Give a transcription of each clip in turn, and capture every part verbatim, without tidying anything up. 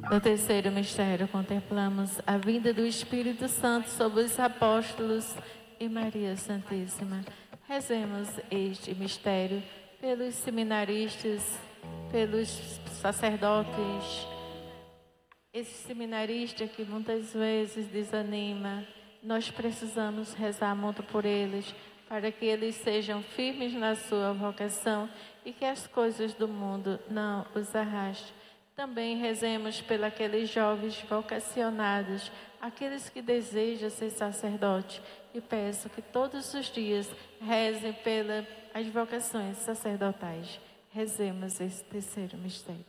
No terceiro mistério, contemplamos a vinda do Espírito Santo sobre os apóstolos e Maria Santíssima. Rezemos este mistério pelos seminaristas, pelos sacerdotes, esse seminarista que muitas vezes desanima. Nós precisamos rezar muito por eles, para que eles sejam firmes na sua vocação e que as coisas do mundo não os arrastem. Também rezemos pelos aqueles jovens vocacionados, aqueles que desejam ser sacerdote. E peço que todos os dias rezem pelas vocações sacerdotais. Rezemos esse terceiro mistério.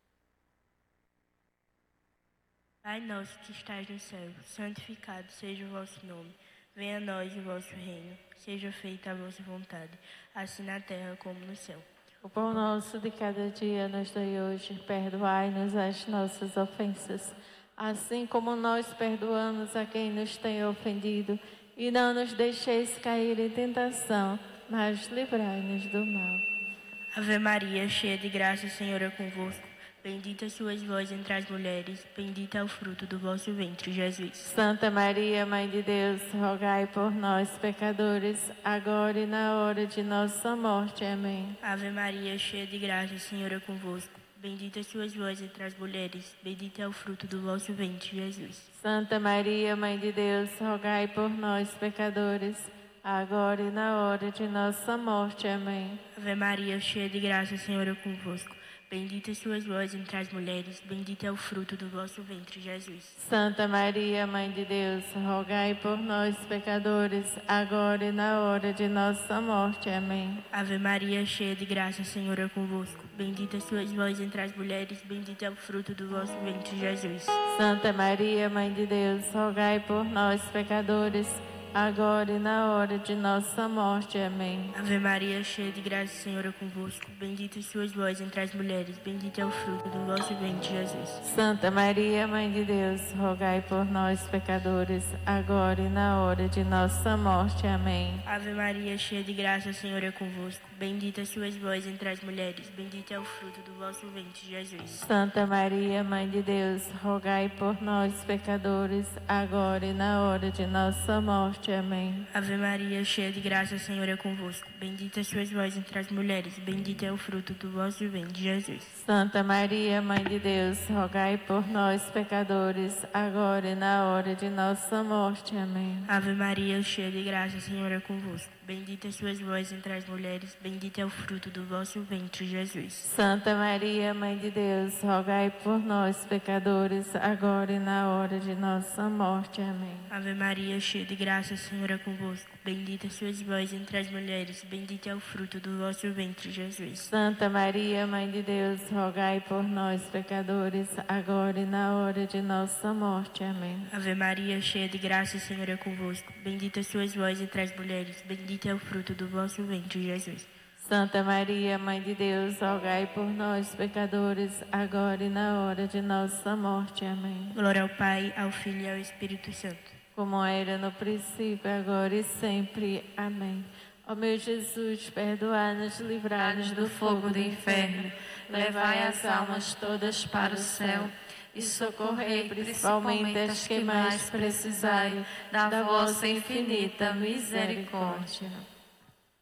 Pai nosso que estais no céu, santificado seja o vosso nome. Venha a nós o vosso reino. Seja feita a vossa vontade, assim na terra como no céu. O pão nosso de cada dia nos dai hoje. Perdoai-nos as nossas ofensas, assim como nós perdoamos a quem nos tem ofendido. E não nos deixeis cair em tentação, mas livrai-nos do mal. Ave Maria, cheia de graça, o Senhor é convosco. Bendita sois vós entre as mulheres, bendito é o fruto do vosso ventre, Jesus. Santa Maria, Mãe de Deus, rogai por nós, pecadores, agora e na hora de nossa morte. Amém. Ave Maria, cheia de graça, o Senhor é convosco. Bendita sois vós entre as mulheres, bendito é o fruto do vosso ventre, Jesus. Santa Maria, Mãe de Deus, rogai por nós, pecadores, agora e na hora de nossa morte. Amém. Ave Maria, cheia de graça, o Senhor é convosco. Bendita sois vós entre as mulheres, bendito é o fruto do vosso ventre, Jesus. Santa Maria, Mãe de Deus, rogai por nós, pecadores, agora e na hora de nossa morte. Amém. Ave Maria, cheia de graça, o Senhor é convosco. Bendita sois vós entre as mulheres, bendito é o fruto do vosso ventre, Jesus. Santa Maria, Mãe de Deus, rogai por nós, pecadores, agora e na hora de nossa morte. Amém. Ave Maria, cheia de graça, o Senhor é convosco. Bendita sois vós entre as mulheres, bendito é o fruto do vosso ventre, Jesus. Santa Maria, Mãe de Deus, rogai por nós, pecadores, agora e na hora de nossa morte. Amém. Ave Maria, cheia de graça, o Senhor é convosco. Bendita sois vós entre as mulheres, bendito é o fruto do vosso ventre, Jesus. Santa Maria, Mãe de Deus, rogai por nós, pecadores, agora e na hora de nossa morte. Amém. Ave Maria, cheia de graça, o Senhor é convosco. Bendita sois vós entre as mulheres, bendito é o fruto do vosso ventre, Jesus. Santa Maria, Mãe de Deus, rogai por nós, pecadores, agora e na hora de nossa morte. Amém. Ave Maria, cheia de graça, o Senhor é convosco. Bendita sois vós entre as mulheres, bendito é o fruto do vosso ventre, Jesus. Santa Maria, Mãe de Deus, rogai por nós, pecadores, agora e na hora de nossa morte. Amém. Ave Maria, cheia de graça, o Senhor é convosco. Bendita sois vós entre as mulheres, bendito é o fruto do vosso ventre, Jesus. Santa Maria, Mãe de Deus, rogai por nós, pecadores, agora e na hora de nossa morte. Amém. Ave Maria, cheia de graça, o Senhor é convosco. Bendita sois vós entre as mulheres, bendito é o fruto do vosso ventre, Jesus. Santa Maria, Mãe de Deus, rogai por nós, pecadores, agora e na hora de nossa morte. Amém. Glória ao Pai, ao Filho e ao Espírito Santo. Como era no princípio, agora e sempre. Amém. Ó meu Jesus, perdoai-nos, livrai-nos do fogo do inferno, levai as almas todas para o céu e socorrei principalmente as que mais precisarem da vossa infinita misericórdia.